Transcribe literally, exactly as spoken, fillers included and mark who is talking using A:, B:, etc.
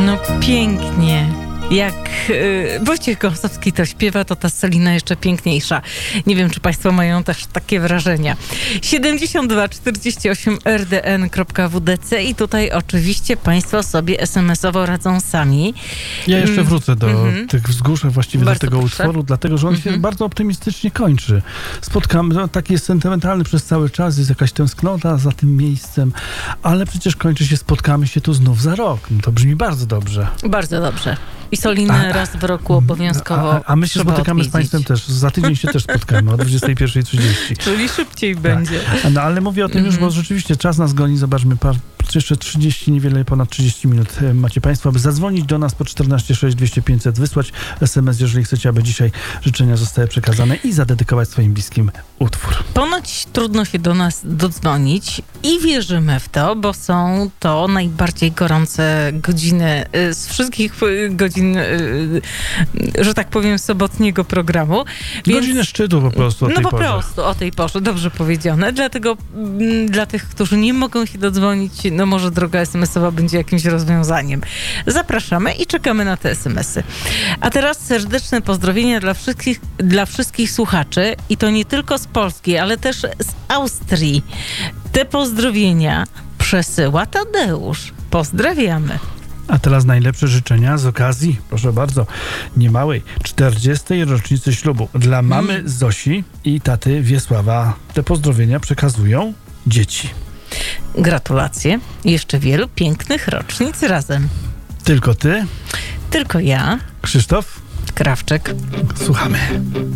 A: No pięknie. Jak y, Wojciech Gąsowski to śpiewa, to ta Selina jeszcze piękniejsza. Nie wiem, czy państwo mają też takie wrażenia. siedemdziesiąt dwa czterdzieści osiem r d n kropka w d c i tutaj oczywiście państwo sobie es em es owo radzą sami.
B: Ja jeszcze wrócę do
A: mm-hmm.
B: tych wzgórz, właściwie
A: Bardzo
B: do tego
A: proszę.
B: utworu, dlatego, że on
A: mm-hmm.
B: się bardzo optymistycznie kończy. Spotkamy, no, taki jest sentymentalny przez cały czas, jest jakaś tęsknota za tym miejscem, ale przecież kończy się, spotkamy się tu znów za rok. No, to brzmi bardzo dobrze.
A: Bardzo dobrze. I Solinę raz w roku obowiązkowo
B: A, a, a my się
A: trzeba
B: spotykamy
A: odwiedzić.
B: z państwem też. Za tydzień się też spotkamy o dwudziestej pierwszej trzydzieści.
A: Czyli szybciej
B: Tak.
A: będzie.
B: No ale mówię o tym już, bo rzeczywiście czas nas goni. Zobaczmy, par, jeszcze trzydzieści, niewiele ponad trzydzieści minut macie państwo, aby zadzwonić do nas po czternaście sześć dwieście pięćset, wysłać es em es, jeżeli chcecie, aby dzisiaj życzenia zostały przekazane i zadedykować swoim bliskim utwór.
A: Ponoć trudno się do nas dodzwonić i wierzymy w to, bo są to najbardziej gorące godziny y, z wszystkich y, godzin, y, że tak powiem, sobotniego programu. Więc,
B: Godziny szczytu po prostu o
A: No
B: tej
A: po
B: porze.
A: prostu o tej porze, dobrze powiedziane. Dlatego m, dla tych, którzy nie mogą się dodzwonić, no może droga es em es owa będzie jakimś rozwiązaniem. Zapraszamy i czekamy na te es em esy. A teraz serdeczne pozdrowienia dla wszystkich, dla wszystkich słuchaczy i to nie tylko z Polski, ale też z Austrii. Te pozdrowienia przesyła Tadeusz. Pozdrawiamy.
B: A teraz najlepsze życzenia z okazji, proszę bardzo, niemałej czterdziestej rocznicy ślubu. Dla mamy mm. Zosi i taty Wiesława te pozdrowienia przekazują dzieci.
A: Gratulacje. Jeszcze wielu pięknych rocznic razem.
B: Tylko ty?
A: Tylko ja.
B: Krzysztof?
A: Krawczyk.
B: Słuchamy.